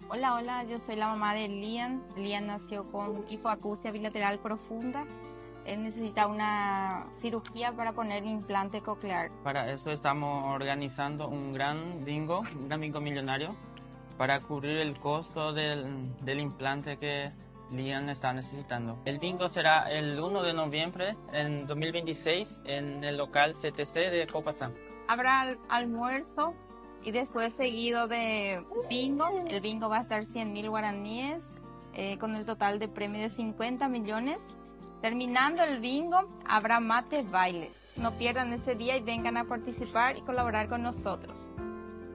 Hola, hola, yo soy la mamá de Lian. Lian nació con hipoacusia bilateral profunda. Él necesita una cirugía para poner implante coclear. Para eso estamos organizando un gran bingo millonario, para cubrir el costo del implante que Lian está necesitando. El bingo será el 1 de noviembre en 2026 en el local CTC de Copasán. Habrá almuerzo y después seguido de bingo. El bingo va a estar 100.000 guaraníes con el total de premio de 50 millones. Terminando el bingo, habrá mate baile. No pierdan ese día y vengan a participar y colaborar con nosotros.